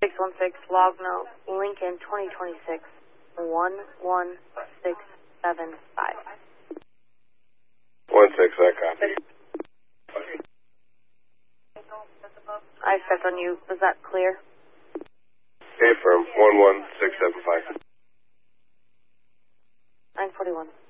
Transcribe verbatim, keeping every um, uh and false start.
six one six, log note, Lincoln twenty twenty-six, one one six seven five. one six, I copy. I stepped on you. Was that clear? Okay, firm, one one six seven five. nine forty-one.